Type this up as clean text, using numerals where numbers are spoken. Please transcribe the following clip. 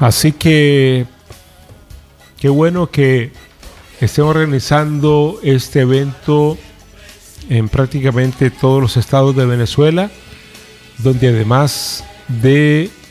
Así que qué bueno que estén organizando este evento en prácticamente todos los estados de Venezuela, donde además de